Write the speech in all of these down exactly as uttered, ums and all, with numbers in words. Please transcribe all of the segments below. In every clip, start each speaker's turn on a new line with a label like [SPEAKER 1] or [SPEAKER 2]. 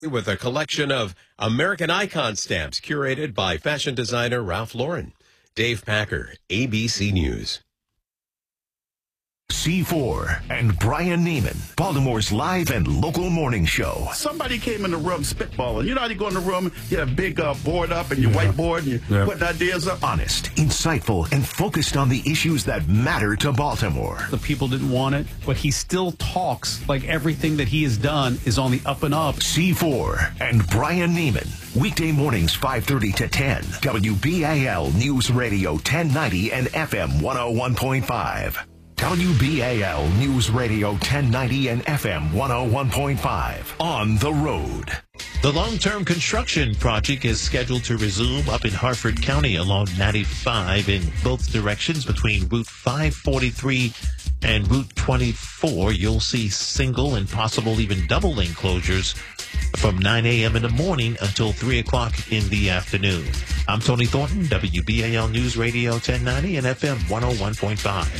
[SPEAKER 1] with a collection of American icon stamps curated by fashion designer Ralph Lauren. Dave Packer, A B C News.
[SPEAKER 2] C four and Brian Neiman, Baltimore's live and local morning show.
[SPEAKER 3] Somebody came in the room spitballing. You know how you go in the room, you have a big uh, board up and your yeah. whiteboard, and you yeah. put ideas up?
[SPEAKER 2] Honest, insightful, and focused on the issues that matter to Baltimore.
[SPEAKER 4] The people didn't want it, but he still talks like everything that he has done is on the up and up.
[SPEAKER 2] C four and Brian Neiman, weekday mornings five thirty to ten. W B A L News Radio ten ninety and F M one oh one point five. W B A L News Radio ten ninety and F M one oh one point five. On the road.
[SPEAKER 5] The long-term construction project is scheduled to resume up in Harford County along ninety-five in both directions between Route five forty-three and Route twenty-four. You'll see single and possible even double lane closures from nine a.m. in the morning until three o'clock in the afternoon. I'm Tony Thornton, W B A L News Radio ten ninety and F M one oh one point five.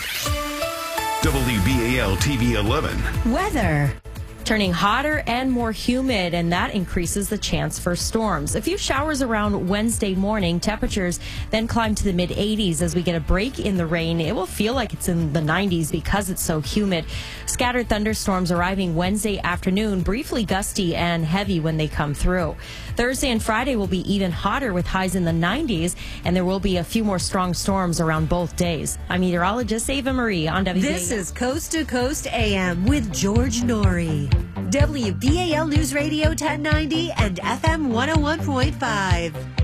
[SPEAKER 6] W B A L T V eleven.
[SPEAKER 7] Weather. Turning hotter and more humid, and that increases the chance for storms. A few showers around Wednesday morning. Temperatures then climb to the mid eighties as we get a break in the rain. It will feel like it's in the nineties because it's so humid. Scattered thunderstorms arriving Wednesday afternoon, briefly gusty and heavy when they come through. Thursday and Friday will be even hotter with highs in the nineties, and there will be a few more strong storms around both days. I'm meteorologist Ava Marie on W B A L.
[SPEAKER 8] This is Coast to Coast A M with George Norrie. W B A L News Radio ten ninety and F M one oh one point five.